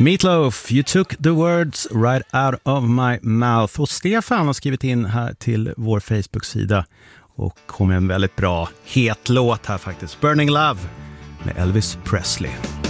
Meatloaf, you took the words right out of my mouth. Och Stefan har skrivit in här till vår Facebook-sida och kom med en väldigt bra het låt här faktiskt. Burning Love med Elvis Presley.